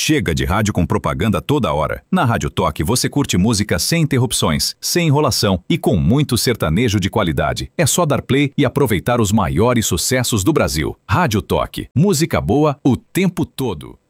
Chega de rádio com propaganda toda hora. Na Rádio Toque você curte música sem interrupções, sem enrolação e com muito sertanejo de qualidade. É só dar play e aproveitar os maiores sucessos do Brasil. Rádio Toque. Música boa o tempo todo.